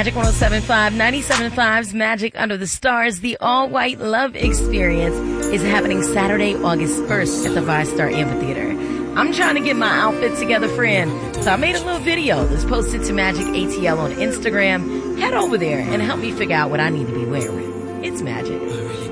Magic 107.5, 97.5's Magic Under the Stars. The all-white love experience is happening Saturday, August 1st at the ViStar Amphitheater. I'm trying to get my outfit together, friend. So I made a little video that's posted to Magic ATL on Instagram. Head over there and help me figure out what I need to be wearing. It's Magic.